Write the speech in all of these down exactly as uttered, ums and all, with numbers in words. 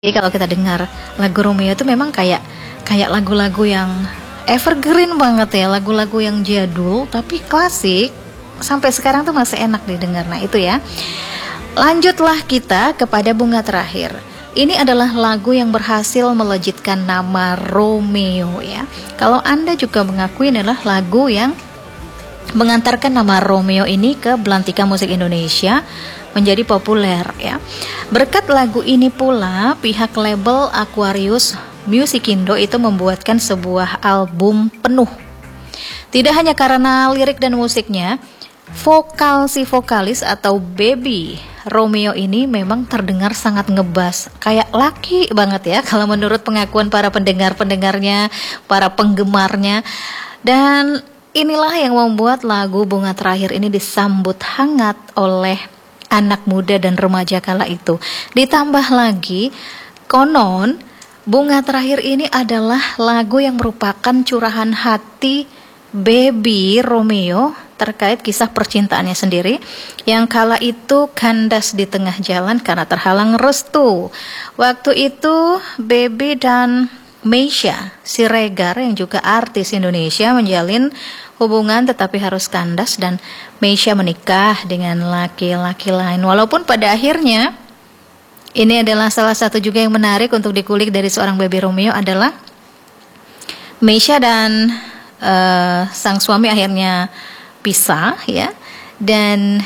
Jadi kalau kita dengar lagu Romeo itu memang kayak kayak lagu-lagu yang evergreen banget ya, lagu-lagu yang jadul tapi klasik sampai sekarang tuh masih enak didengar. Nah itu ya. Lanjutlah kita kepada Bunga Terakhir. Ini adalah lagu yang berhasil melejitkan nama Romeo ya. Kalau Anda juga mengakui adalah lagu yang mengantarkan nama Romeo ini ke belantika musik Indonesia menjadi populer ya. Berkat lagu ini pula pihak label Aquarius Musicindo itu membuatkan sebuah album penuh. Tidak hanya karena lirik dan musiknya, vokal si vokalis atau baby Romeo ini memang terdengar sangat ngebas, kayak laki banget ya kalau menurut pengakuan para pendengar-pendengarnya, para penggemarnya. Dan inilah yang membuat lagu Bunga Terakhir ini disambut hangat oleh anak muda dan remaja kala itu. Ditambah lagi, konon Bunga Terakhir ini adalah lagu yang merupakan curahan hati baby Romeo terkait kisah percintaannya sendiri yang kala itu kandas di tengah jalan karena terhalang restu. Waktu itu baby dan Meisha Siregar yang juga artis Indonesia menjalin hubungan tetapi harus kandas dan Meisha menikah dengan laki-laki lain. Walaupun pada akhirnya ini adalah salah satu juga yang menarik untuk dikulik dari seorang baby Romeo adalah Meisha dan uh, sang suami akhirnya pisah ya, dan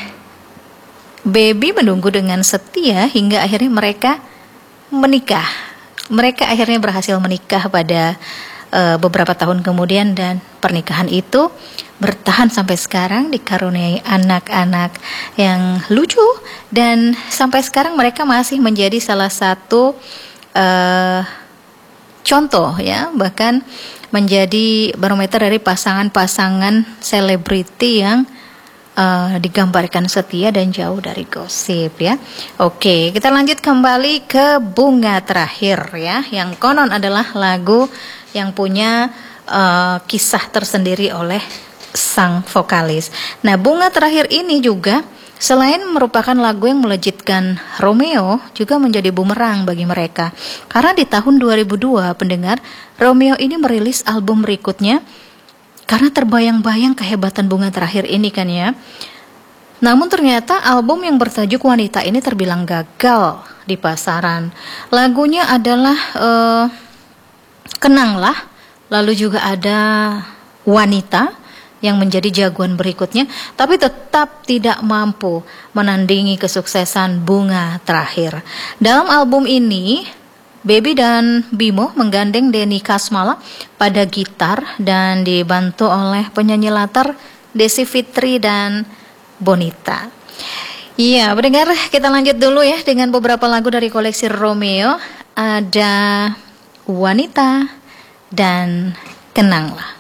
baby menunggu dengan setia hingga akhirnya mereka menikah. Mereka akhirnya berhasil menikah pada uh, beberapa tahun kemudian dan pernikahan itu bertahan sampai sekarang, dikaruniai anak-anak yang lucu dan sampai sekarang mereka masih menjadi salah satu uh, contoh ya, bahkan menjadi barometer dari pasangan-pasangan selebriti yang Uh, digambarkan setia dan jauh dari gosip ya. Oke, kita lanjut kembali ke Bunga Terakhir ya, yang konon adalah lagu yang punya uh, kisah tersendiri oleh sang vokalis. Nah, Bunga Terakhir ini juga selain merupakan lagu yang melejitkan Romeo, juga menjadi bumerang bagi mereka. Karena di tahun dua ribu dua, pendengar, Romeo ini merilis album berikutnya karena terbayang-bayang kehebatan Bunga Terakhir ini kan ya. Namun ternyata album yang bertajuk Wanita ini terbilang gagal di pasaran. Lagunya adalah uh, Kenanglah, lalu juga ada Wanita yang menjadi jagoan berikutnya, tapi tetap tidak mampu menandingi kesuksesan Bunga Terakhir. Dalam album ini Baby dan Bimo menggandeng Denny Kasmala pada gitar dan dibantu oleh penyanyi latar Desi Fitri dan Bonita. Iya, pendengar, kita lanjut dulu ya dengan beberapa lagu dari koleksi Romeo. Ada Wanita dan Kenanglah.